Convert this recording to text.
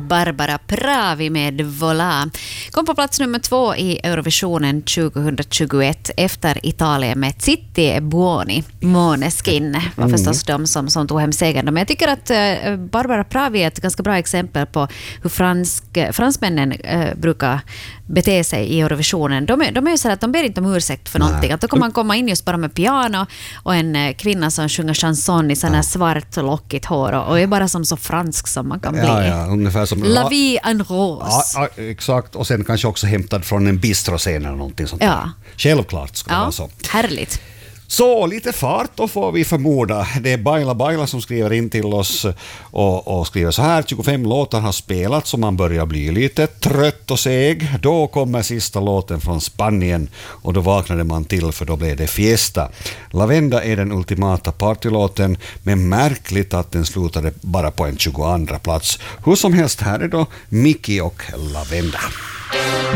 Barbara Pravi med Voilà. Kom på plats nummer 2 i Eurovisionen 2021 efter Italien med Zitti e Buoni. Måneskin var förstås de som tog hem segern. Men jag tycker att Barbara Pravi är ett ganska bra exempel på hur fransmännen brukar bete sig i Eurovisionen. De är ju så att de ber inte om ursäkt för någonting. Att då kan man komma in just bara med piano och en kvinna som sjunger chanson i sån här svart och lockigt hår och är bara som så fransk som man kan bli. Ja, ungefär som La vie en rose. Ja, exakt. Och sen kanske också hämtad från en bistroscen eller någonting sånt där. Självklart ska det vara så. Härligt. Så lite fart då får vi förmoda. Det är Baila som skriver in till oss och skriver så här: 25 låtar har spelats och man börjar bli lite trött och seg. Då kommer sista låten från Spanien och då vaknade man till för då blev det fiesta. Lavenda är den ultimata partylåten, men märkligt att den slutade bara på en 22:a plats. Hur som helst, här är då Miki och Lavenda.